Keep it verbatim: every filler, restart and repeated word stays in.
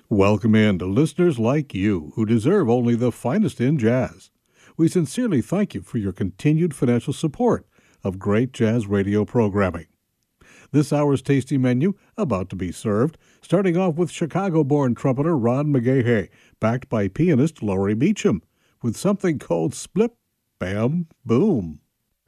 Welcome in to listeners like you who deserve only the finest in jazz. We sincerely thank you for your continued financial support of great jazz radio programming. This hour's tasty menu about to be served, starting off with Chicago-born trumpeter Ron McGahey, backed by pianist Laurie Beecham, with something called Splip, Bam, Boom.